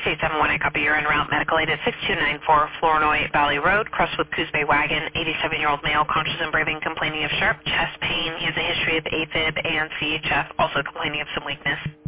State 718, copy, you're en route, medical aid at 6294 Flournoy Valley Road, crossed with Coos Bay Wagon, 87-year-old male, conscious and breathing, complaining of sharp chest pain. He has a history of AFib and CHF, also complaining of some weakness.